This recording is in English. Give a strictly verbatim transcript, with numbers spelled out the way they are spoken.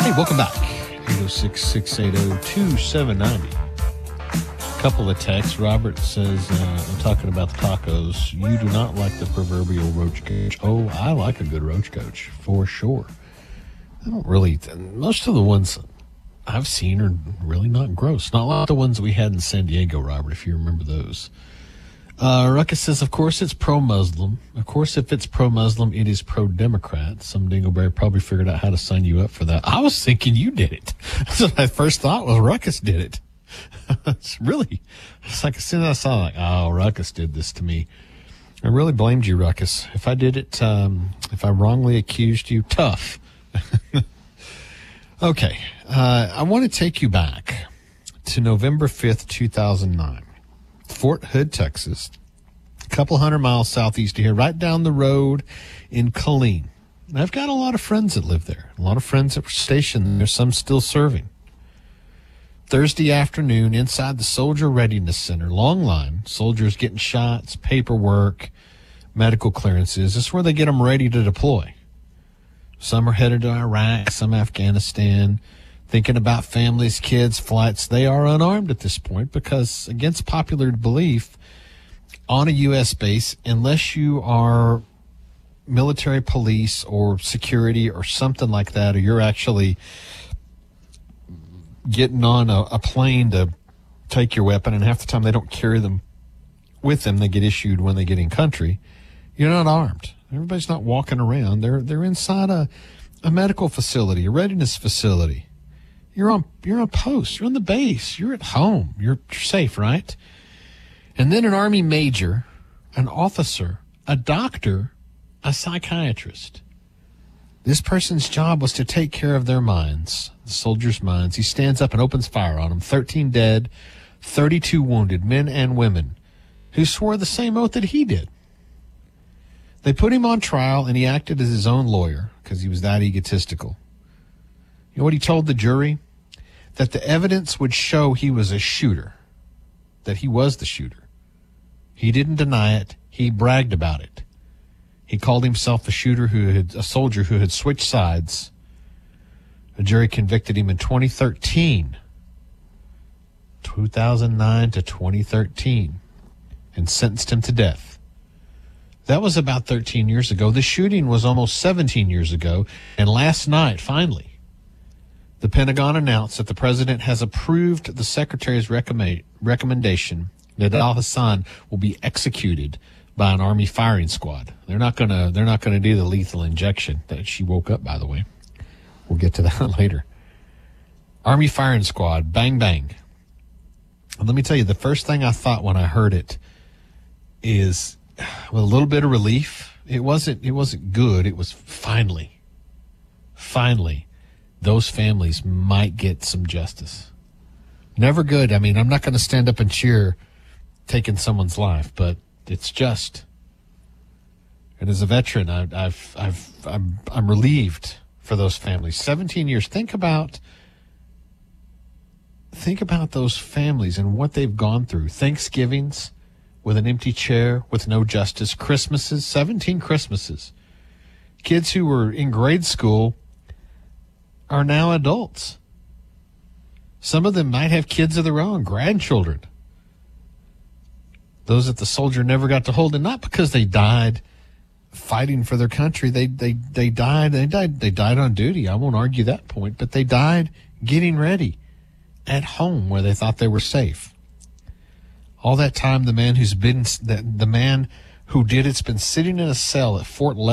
Hey, welcome back. eight oh six, six eight oh, two seven nine oh. Couple of texts. Robert says, uh, I'm talking about the tacos. You do not like the proverbial roach coach. Oh, I like a good roach coach, for sure. I don't really, most of the ones I've seen are really not gross. Not like the ones we had in San Diego, Robert, if you remember those. Uh, Ruckus says, of course it's pro-Muslim. Of course, if it's pro-Muslim, it is pro-Democrat. Some dingleberry probably figured out how to sign you up for that. I was thinking you did it. That's what I first thought was Ruckus did it. It's really, it's like as soon as I saw it, like, oh, Ruckus did this to me. I really blamed you, Ruckus. If I did it, um, if I wrongly accused you, tough. Okay. Uh, I want to take you back to November fifth, two thousand nine. Fort Hood, Texas, a couple hundred miles southeast of here, right down the road in Killeen. And I've got a lot of friends that live there, a lot of friends that were stationed there, some still serving. Thursday afternoon, inside the Soldier Readiness Center, long line, soldiers getting shots, paperwork, medical clearances. This is where they get them ready to deploy. Some are headed to Iraq, some Afghanistan, thinking about families, kids, flights. They are unarmed at this point because, against popular belief, on a U S base, unless you are military police or security or something like that, or you're actually getting on a, a plane to take your weapon, and half the time they don't carry them with them. They get issued when they get in country. You're not armed. Everybody's not walking around. They're they're inside a, a medical facility, a readiness facility. You're on you're on post. You're on the base. You're at home. You're, you're safe, right? And then an Army major, an officer, a doctor, a psychiatrist. This person's job was to take care of their minds, the soldiers' minds. He stands up and opens fire on them. thirteen dead, thirty-two wounded, men and women, who swore the same oath that he did. They put him on trial, and he acted as his own lawyer because he was that egotistical. You know what he told the jury? That the evidence would show he was a shooter, that he was the shooter. He didn't deny it. He bragged about it. He called himself a shooter who had, a soldier who had switched sides. A jury convicted him in twenty thirteen, two thousand nine to twenty thirteen, and sentenced him to death. That was about thirteen years ago. The shooting was almost seventeen years ago. And last night, finally, the Pentagon announced that the president has approved the secretary's recommend, recommendation that al-Hassan will be executed by an Army firing squad. They're not gonna. They're not gonna do the lethal injection. That she woke up, by the way. We'll get to that later. Army firing squad. Bang bang. And let me tell you, the first thing I thought when I heard it is, with a little bit of relief. It wasn't. It wasn't good. It was finally, finally. Those families might get some justice. Never good. I mean, I'm not going to stand up and cheer taking someone's life, but it's just. And as a veteran, I, I've, I've, I'm, I'm relieved for those families. seventeen years. Think about, think about those families and what they've gone through. Thanksgivings with an empty chair, with no justice. Christmases, seventeen Christmases. Kids who were in grade school are now adults. Some of them might have kids of their own, grandchildren. Those that the soldier never got to hold, and not because they died fighting for their country. They they they died. They died. They died on duty. I won't argue that point, but they died getting ready at home where they thought they were safe. All that time, the man who's been the, the man who did it's been sitting in a cell at Fort